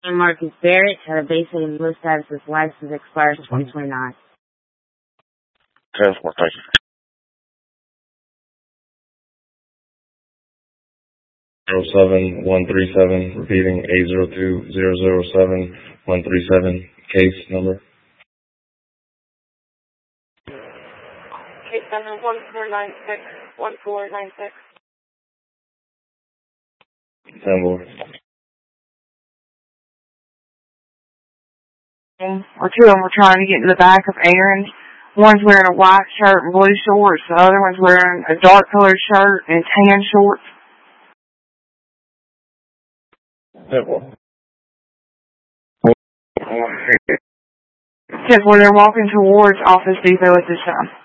And Marcus Barrett had a basic and blue status. His license expires in 2029. 10-4, thank you. 07137, repeating 802-007-137, case number. Case number 1496. 10-4. Or two of them were trying to get in the back of Aaron. One's wearing a white shirt and blue shorts. The other one's wearing a dark colored shirt and tan shorts. 10-4. Says where they're walking towards Office Depot at this time.